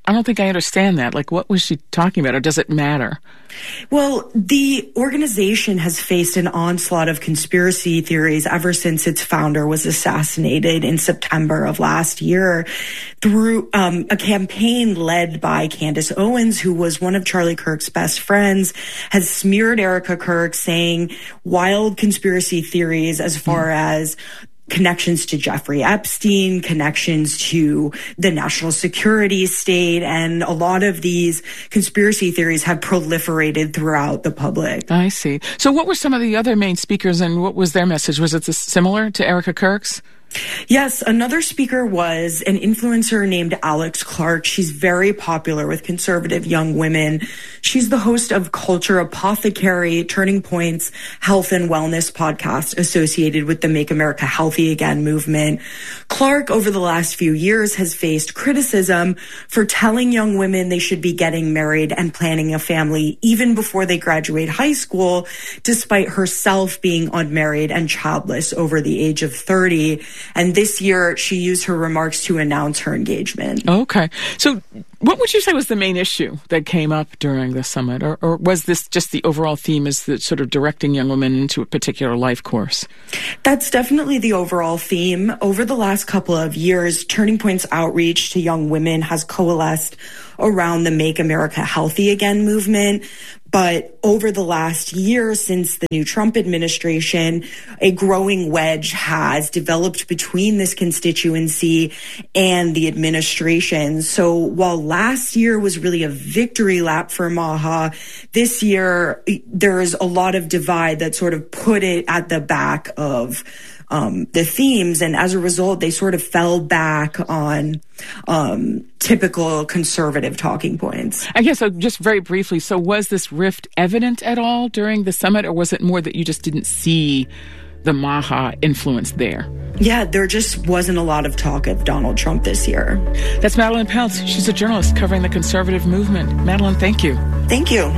I don't think I understand that. Like, what was she talking about, or does it matter? Well, the organization has faced an onslaught of conspiracy theories ever since its founder was assassinated in September of last year through um, a campaign led by Candace Owens, who was one of Charlie Kirk's best friends, has smeared Erica Kirk, saying wild conspiracy theories as far as connections to Jeffrey Epstein, connections to the national security state, and a lot of these conspiracy theories have proliferated throughout the public. I see. So what were some of the other main speakers, and what was their message? Was it similar to Erica Kirk's? Yes, another speaker was an influencer named Alex Clark. She's very popular with conservative young women. She's the host of Culture Apothecary, Turning Point's health and wellness podcast associated with the Make America Healthy Again movement. Clark, over the last few years, has faced criticism for telling young women they should be getting married and planning a family even before they graduate high school, despite herself being unmarried and childless over the age of thirty. And this year, she used her remarks to announce her engagement. Okay. So what would you say was the main issue that came up during the summit? Or, or was this just the overall theme is that sort of directing young women into a particular life course? That's definitely the overall theme. Over the last couple of years, Turning Point's outreach to young women has coalesced around the Make America Healthy Again movement. But over the last year, since the new Trump administration, a growing wedge has developed between this constituency and the administration. So while last year was really a victory lap for Maha, this year there is a lot of divide that sort of put it at the back of Um, the themes, and as a result, they sort of fell back on um, typical conservative talking points. I guess so. Just very briefly, so was this rift evident at all during the summit, or was it more that you just didn't see the Maha influence there? Yeah, there just wasn't a lot of talk of Donald Trump this year. That's Madeline Peltz. She's a journalist covering the conservative movement. Madeline, thank you. Thank you.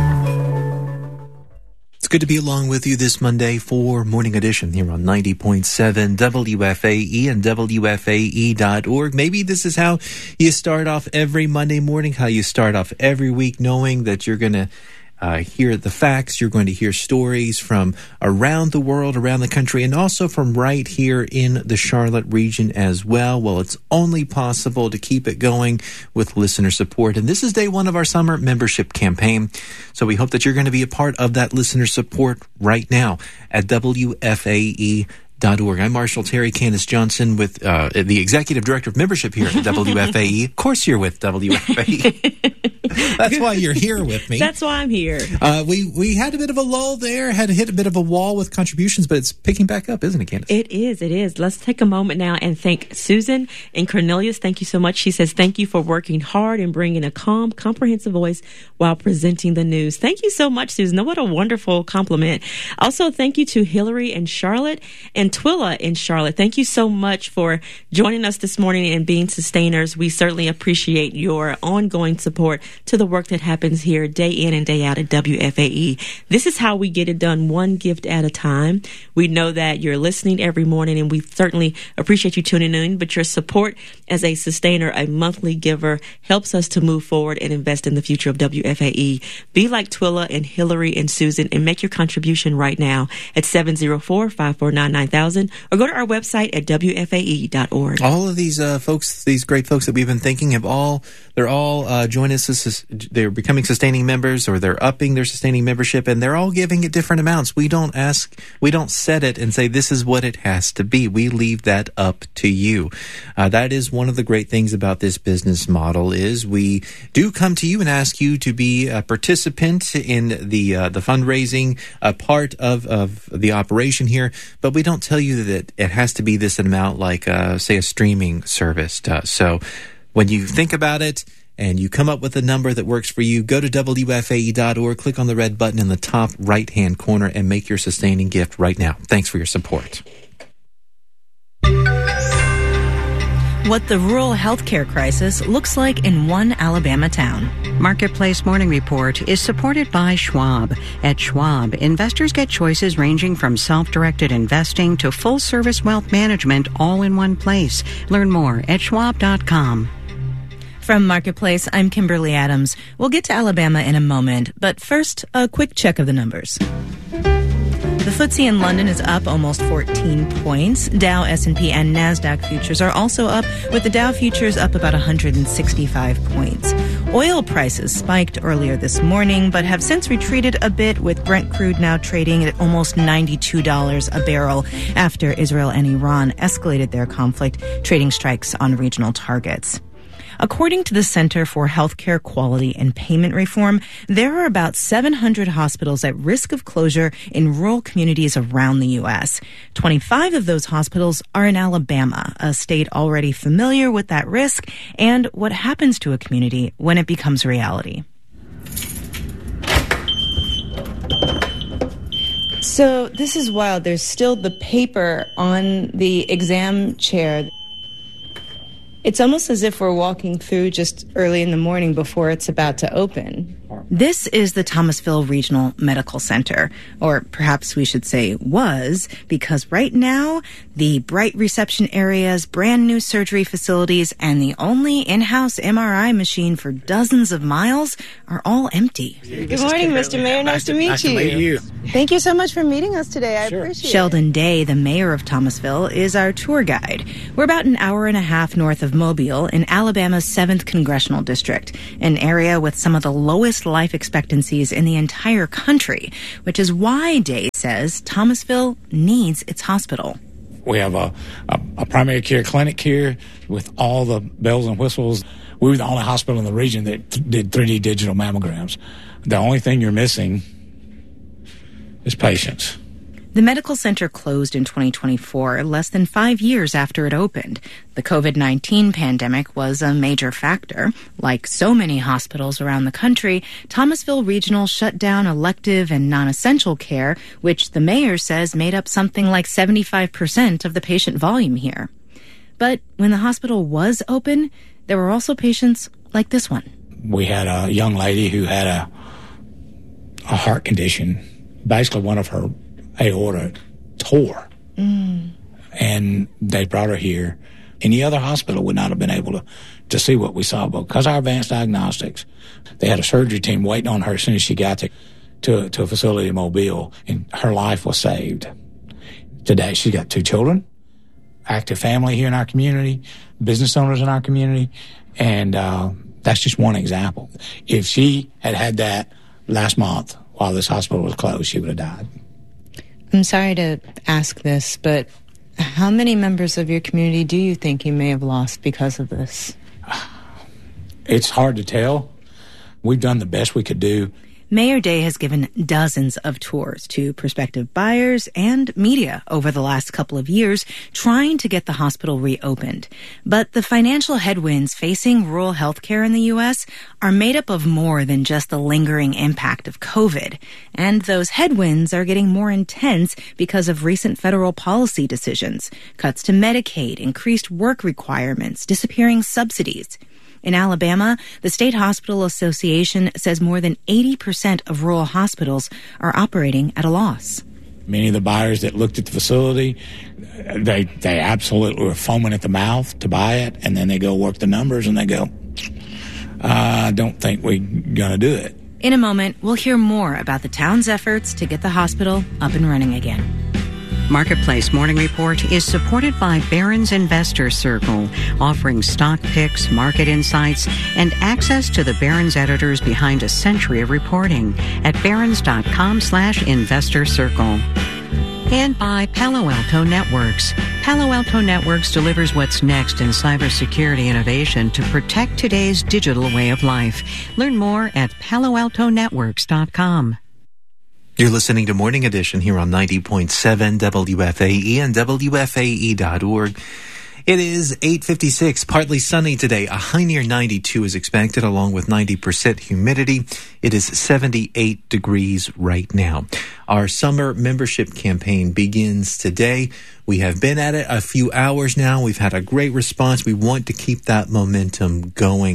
It's good to be along with you this Monday for Morning Edition here on ninety point seven W F A E and W F A E dot org. Maybe this is how you start off every Monday morning, how you start off every week, knowing that you're going to uh, hear the facts, you're going to hear stories from around the world, around the country, and also from right here in the Charlotte region as well. Well, it's only possible to keep it going with listener support. And this is day one of our summer membership campaign. So we hope that you're going to be a part of that listener support right now at W F A E dot org. I'm Marshall Terry. Candace Johnson with uh, the Executive Director of Membership here at W F A E. Of course you're with W F A E. That's why you're here with me. That's why I'm here. Uh, we, we had a bit of a lull there, had to hit a bit of a wall with contributions, but it's picking back up, isn't it, Candace? It is, it is. Let's take a moment now and thank Susan and Cornelius. Thank you so much. She says, thank you for working hard and bringing a calm, comprehensive voice while presenting the news. Thank you so much, Susan. What a wonderful compliment. Also, thank you to Hillary in Charlotte and Twilla in Charlotte. Thank you so much for joining us this morning and being sustainers. We certainly appreciate your ongoing support to the work that happens here day in and day out at W F A E. This is how we get it done, one gift at a time. We know that you're listening every morning, and we certainly appreciate you tuning in, but your support as a sustainer, a monthly giver, helps us to move forward and invest in the future of W F A E. Be like Twilla and Hillary and Susan and make your contribution right now at seven oh four, five four nine, nine thousand or go to our website at W F A E dot org. All of these uh, folks, these great folks that we've been thinking have all, they're all uh, joining us. They're becoming sustaining members, or they're upping their sustaining membership, and they're all giving at different amounts. We don't ask, we don't set it and say this is what it has to be. We leave that up to you. Uh, that is one of the great things about this business model is we do come to you and ask you to be a participant in the uh, the fundraising uh, part of, of the operation here, but we don't tell you that it has to be this amount like, uh, say, a streaming service does. So when you think about it, and you come up with a number that works for you, go to W F A E dot org, click on the red button in the top right-hand corner, and make your sustaining gift right now. Thanks for your support. What the rural healthcare crisis looks like in one Alabama town. Marketplace Morning Report is supported by Schwab. At Schwab, investors get choices ranging from self-directed investing to full-service wealth management all in one place. Learn more at schwab dot com. From Marketplace, I'm Kimberly Adams. We'll get to Alabama in a moment, but first, a quick check of the numbers. The F T S E in London is up almost fourteen points. Dow, S and P, and NASDAQ futures are also up, with the Dow futures up about one hundred sixty-five points. Oil prices spiked earlier this morning, but have since retreated a bit, with Brent crude now trading at almost ninety-two dollars a barrel after Israel and Iran escalated their conflict, trading strikes on regional targets. According to the Center for Healthcare Quality and Payment Reform, there are about seven hundred hospitals at risk of closure in rural communities around the U S. twenty-five of those hospitals are in Alabama, a state already familiar with that risk and what happens to a community when it becomes reality. So this is wild. There's still the paper on the exam chair. It's almost as if we're walking through just early in the morning before it's about to open. This is the Thomasville Regional Medical Center, or perhaps we should say was, because right now, the bright reception areas, brand new surgery facilities, and the only in-house M R I machine for dozens of miles are all empty. Good morning, Mister Mayor. Nice, nice to meet nice you. To meet you. Thank you so much for meeting us today. I sure. appreciate Sheldon it. Day, the mayor of Thomasville, is our tour guide. We're about an hour and a half north of Mobile in Alabama's seventh Congressional District, an area with some of the lowest life expectancies in the entire country, which is why Day says Thomasville needs its hospital. We have a, a, a primary care clinic here with all the bells and whistles. We were the only hospital in the region that th- did three D digital mammograms. The only thing you're missing is patients. The medical center closed in twenty twenty-four, less than five years after it opened. The covid nineteen pandemic was a major factor. Like so many hospitals around the country, Thomasville Regional shut down elective and non-essential care, which the mayor says made up something like seventy-five percent of the patient volume here. But when the hospital was open, there were also patients like this one. We had a young lady who had a, a heart condition. Basically, one of her aorta tore. Mm. And they brought her here. Any other hospital would not have been able to, to see what we saw. But because of our advanced diagnostics, they had a surgery team waiting on her as soon as she got to, to, to a facility in Mobile, and her life was saved. Today, she's got two children, active family here in our community, business owners in our community, and uh, that's just one example. If she had had that last month while this hospital was closed, she would have died. I'm sorry to ask this, but how many members of your community do you think you may have lost because of this? It's hard to tell. We've done the best we could do. Mayor Day has given dozens of tours to prospective buyers and media over the last couple of years, trying to get the hospital reopened. But the financial headwinds facing rural healthcare in the U S are made up of more than just the lingering impact of COVID. And those headwinds are getting more intense because of recent federal policy decisions, cuts to Medicaid, increased work requirements, disappearing subsidies. In Alabama, the State Hospital Association says more than eighty percent of rural hospitals are operating at a loss. Many of the buyers that looked at the facility, they they absolutely were foaming at the mouth to buy it, and then they go work the numbers and they go, I don't think we're going to do it. In a moment, we'll hear more about the town's efforts to get the hospital up and running again. Marketplace Morning Report is supported by Barron's Investor Circle, offering stock picks, market insights, and access to the Barron's editors behind a century of reporting at barrons.com slash investor circle. And by Palo Alto Networks. Palo Alto Networks delivers what's next in cybersecurity innovation to protect today's digital way of life. Learn more at palo alto networks dot com. You're listening to Morning Edition here on ninety point seven W F A E and W F A E dot org. It is eight fifty-six, partly sunny today. A high near ninety-two is expected, along with ninety percent humidity. It is seventy-eight degrees right now. Our summer membership campaign begins today. We have been at it a few hours now. We've had a great response. We want to keep that momentum going.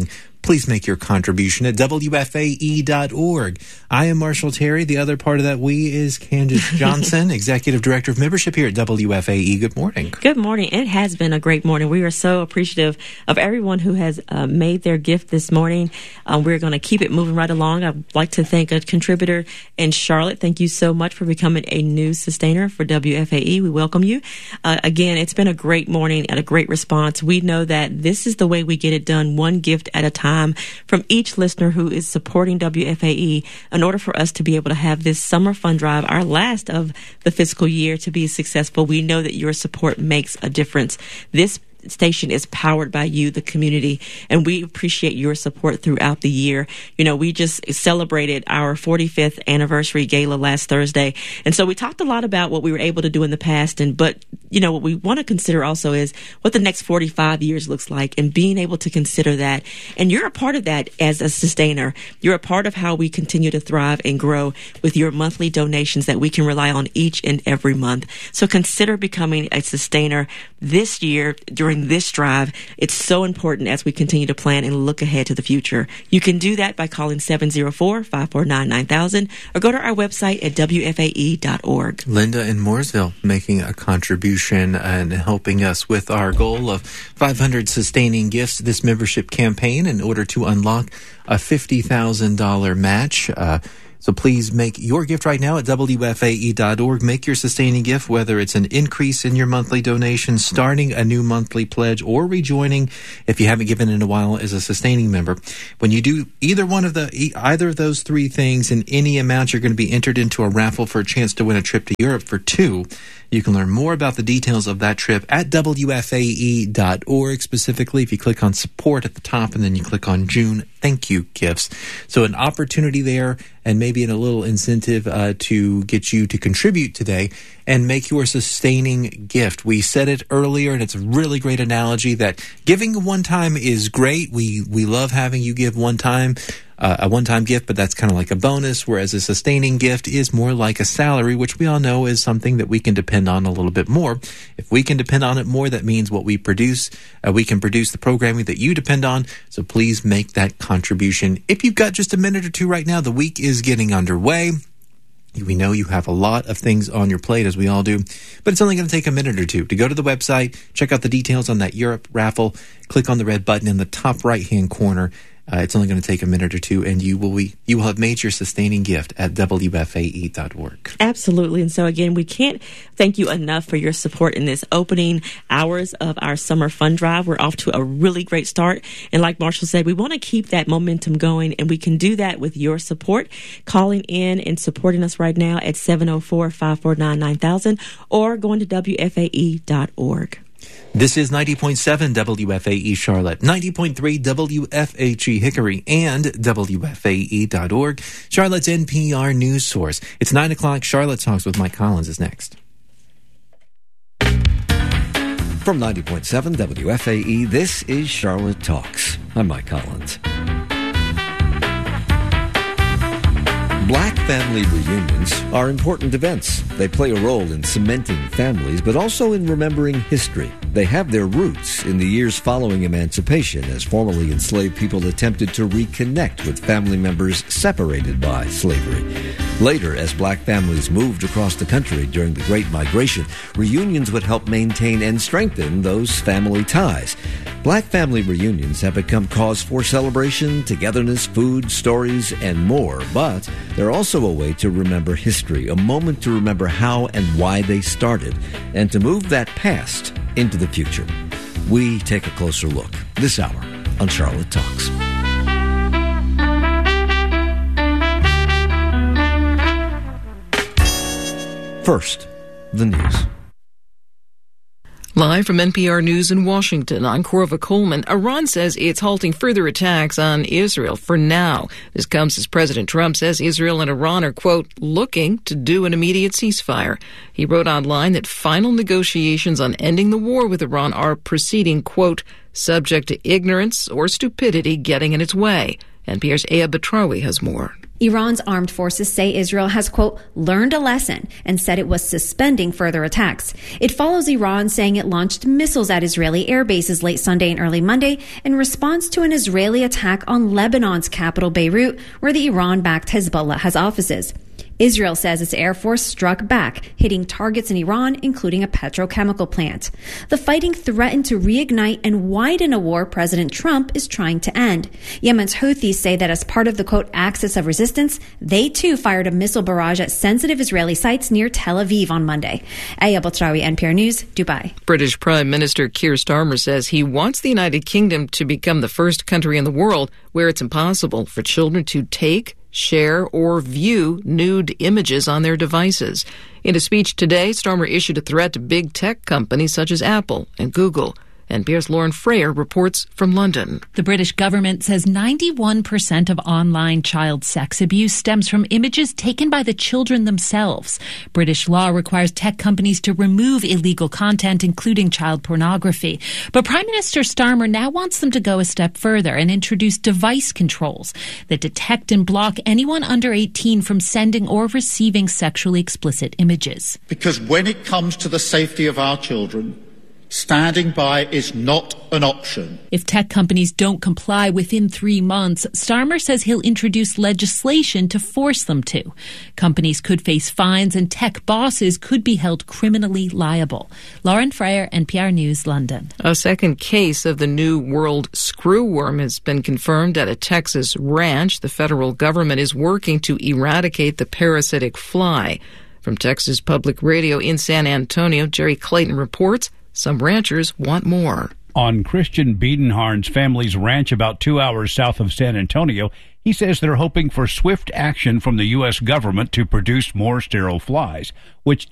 please make your contribution at W F A E dot org. I am Marshall Terry. The other part of that we is Candace Johnson, Executive Director of Membership here at W F A E. Good morning. Good morning. It has been a great morning. We are so appreciative of everyone who has uh, made their gift this morning. Um, we're going to keep it moving right along. I'd like to thank a contributor in Charlotte. Thank you so much for becoming a new sustainer for W F A E. We welcome you. Uh, again, it's been a great morning and a great response. We know that this is the way we get it done, one gift at a time from each listener who is supporting W F A E in order for us to be able to have this summer fund drive, our last of the fiscal year, to be successful. We know that your support makes a difference. This station is powered by you, the community, and we appreciate your support throughout the year. You know, we just celebrated our forty-fifth anniversary gala last Thursday, and so we talked a lot about what we were able to do in the past, and but you know, what we want to consider also is what the next forty-five years looks like, and being able to consider that. And you're a part of that as a sustainer. You're a part of how we continue to thrive and grow with your monthly donations that we can rely on each and every month. So consider becoming a sustainer this year during this drive. It's so important as we continue to plan and look ahead to the future. You can do that by calling seven oh four, five four nine, nine thousand or go to our website at W F A E dot org. Linda in Mooresville making a contribution and helping us with our goal of five hundred sustaining gifts this membership campaign in order to unlock a fifty thousand dollars match. Uh, So please make your gift right now at W F A E dot org. Make your sustaining gift, whether it's an increase in your monthly donation, starting a new monthly pledge, or rejoining if you haven't given in a while as a sustaining member. When you do either one of the either of those three things in any amount, you're going to be entered into a raffle for a chance to win a trip to Europe for two. You can learn more about the details of that trip at W F A E dot org. Specifically, if you click on support at the top and then you click on June thank you gifts. So an opportunity there and maybe in a little incentive uh, to get you to contribute today and make your sustaining gift. We said it earlier, and it's a really great analogy that giving one time is great. We we love having you give one time. Uh, a one-time gift, but that's kind of like a bonus, whereas a sustaining gift is more like a salary, which we all know is something that we can depend on a little bit more. If we can depend on it more, that means what we produce, uh, we can produce the programming that you depend on, so please make that contribution. If you've got just a minute or two right now, the week is getting underway. We know you have a lot of things on your plate, as we all do, but it's only going to take a minute or two to go to the website, check out the details on that Europe raffle, click on the red button in the top right-hand corner. Uh, it's only going to take a minute or two, and you will be, you will have made your sustaining gift at W F A E dot org. Absolutely. And so, again, we can't thank you enough for your support in this opening hours of our summer fund drive. We're off to a really great start. And like Marshall said, we want to keep that momentum going, and we can do that with your support. Calling in and supporting us right now at seven oh four, five four nine, nine thousand or going to W F A E dot org. This is ninety point seven W F A E Charlotte, ninety point three W F H E Hickory, and W F A E dot org, Charlotte's N P R news source. It's nine o'clock. Charlotte Talks with Mike Collins is next. From ninety point seven W F A E, this is Charlotte Talks. I'm Mike Collins. Black family reunions are important events. They play a role in cementing families, but also in remembering history. They have their roots in the years following emancipation, as formerly enslaved people attempted to reconnect with family members separated by slavery. Later, as black families moved across the country during the Great Migration, reunions would help maintain and strengthen those family ties. Black family reunions have become cause for celebration, togetherness, food, stories, and more, but they're also a way to remember history, a moment to remember how and why they started, and to move that past into the future. We take a closer look this hour on Charlotte Talks. First, the news. Live from N P R News in Washington, I'm Corva Coleman. Iran says it's halting further attacks on Israel for now. This comes as President Trump says Israel and Iran are, quote, looking to do an immediate ceasefire. He wrote online that final negotiations on ending the war with Iran are proceeding, quote, subject to ignorance or stupidity getting in its way. N P R's Aya Batrawi has more. Iran's armed forces say Israel has, quote, learned a lesson and said it was suspending further attacks. It follows Iran saying it launched missiles at Israeli air bases late Sunday and early Monday in response to an Israeli attack on Lebanon's capital, Beirut, where the Iran-backed Hezbollah has offices. Israel says its air force struck back, hitting targets in Iran, including a petrochemical plant. The fighting threatened to reignite and widen a war President Trump is trying to end. Yemen's Houthis say that as part of the, quote, axis of resistance, they too fired a missile barrage at sensitive Israeli sites near Tel Aviv on Monday. Aya Boltrawi, N P R News, Dubai. British Prime Minister Keir Starmer says he wants the United Kingdom to become the first country in the world where it's impossible for children to take, share, or view nude images on their devices. In a speech today, Starmer issued a threat to big tech companies such as Apple and Google. N P R's Lauren Frayer reports from London. The British government says ninety-one percent of online child sex abuse stems from images taken by the children themselves. British law requires tech companies to remove illegal content, including child pornography. But Prime Minister Starmer now wants them to go a step further and introduce device controls that detect and block anyone under eighteen from sending or receiving sexually explicit images. Because when it comes to the safety of our children, standing by is not an option. If tech companies don't comply within three months, Starmer says he'll introduce legislation to force them to. Companies could face fines and tech bosses could be held criminally liable. Lauren Frayer, N P R News, London. A second case of the New World screwworm has been confirmed at a Texas ranch. The federal government is working to eradicate the parasitic fly. From Texas Public Radio in San Antonio, Jerry Clayton reports some ranchers want more. On Christian Biedenharn's family's ranch about two hours south of San Antonio, he says they're hoping for swift action from the U S government to produce more sterile flies, which